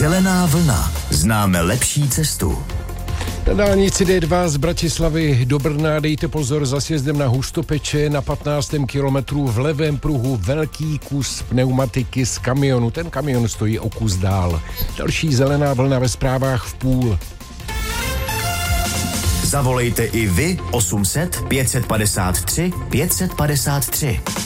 Zelená vlna. Známe lepší cestu. Na dálnici D2 z Bratislavy do Brna dejte pozor za sjezdem na Hustopeče na 15. kilometru v levém pruhu velký kus pneumatiky z kamionu. Ten kamion stojí o kus dál. Další zelená vlna ve zprávách v půl. Zavolejte i vy 800 553 553.